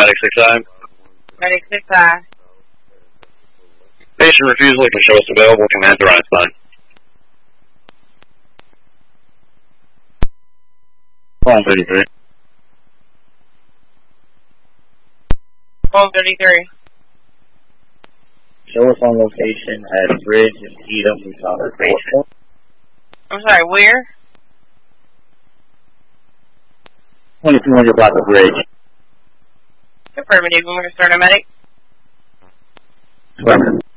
Medic 6-5. Medic 6-5. Patient refusal can show us available. Command to right side. 133. 133. Show us on location at Bridge and Edom. We saw her patient. I'm sorry, where? 2200 block of Bridge. Affirmative. We're going to start a medic. Affirmative.